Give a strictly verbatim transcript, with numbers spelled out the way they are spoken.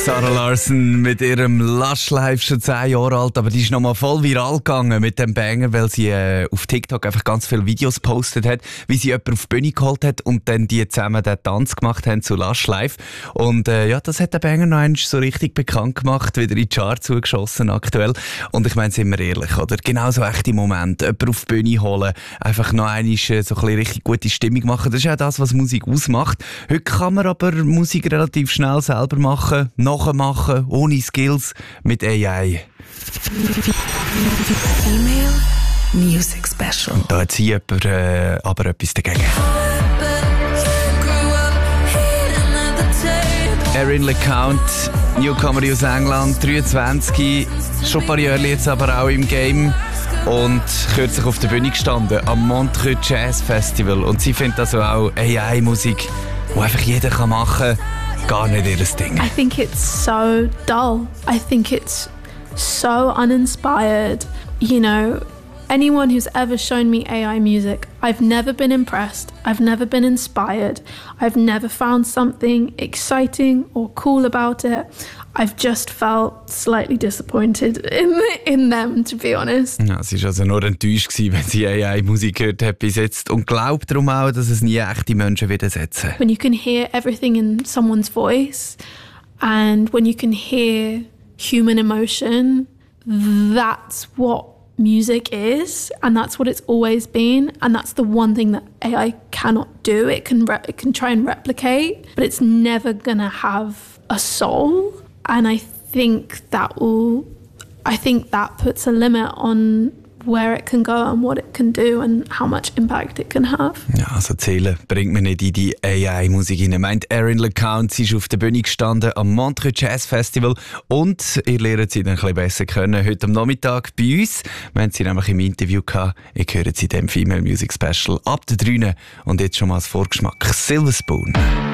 Sarah Larsson mit ihrem Lush Life, schon zehn Jahre alt, aber die ist nochmal voll viral gegangen mit dem Banger, weil sie äh, auf TikTok einfach ganz viele Videos gepostet hat, wie sie jemanden auf die Bühne geholt hat und dann die zusammen den Tanz gemacht haben zu Lush Life. Und äh, ja, das hat der Banger noch einmal so richtig bekannt gemacht, wieder in die Charts zugeschossen aktuell. Und ich meine, sind wir ehrlich, oder? Genau so echte Momente, jemanden auf die Bühne holen, einfach noch einmal äh, so ein bisschen richtig gute Stimmung machen. Das ist ja das, was Musik ausmacht. Heute kann man aber Musik relativ schnell selber machen, nachmachen, ohne Skills, mit A I. Female Music Special. Und da hat sie jemand, äh, aber etwas dagegen. Erin LeCount, Newcomer aus England, dreiundzwanzig, schon ein paar Jahre jetzt aber auch im Game und kürzlich auf der Bühne gestanden am Montreux Jazz Festival. Und sie findet also auch A I-Musik, die einfach jeder kann machen kann. Gar nicht ihr Ding. I think it's so dull. I think it's so uninspired. You know, anyone who's ever shown me A I music, I've never been impressed. I've never been inspired. I've never found something exciting or cool about it. I've just felt slightly disappointed in, in them, to be honest. Ja, sie war also nur enttäuscht gewesen, wenn sie A I-Musik gehört hat bis jetzt und glaubt darum auch, dass es nie echte Menschen widersetzen. When you can hear everything in someone's voice and when you can hear human emotion, that's what music is, and that's what it's always been, and that's the one thing that A I cannot do. It can re- it can try and replicate, but it's never gonna have a soul. And I think that will, I think that puts a limit on where it can go and what it can do and how much impact it can have. Ja, also zählen bringt man nicht in die A I-Musik hinein. Meint Erin LeCount, sie ist auf der Bühne gestanden am Montreux Jazz Festival und ihr lernt sie dann ein bisschen besser kennen heute am Nachmittag bei uns. Wir haben sie nämlich im Interview gehabt. Ihr hört sie in dem Female Music Special ab der drei und jetzt schon mal als Vorgeschmack Silver Spoon.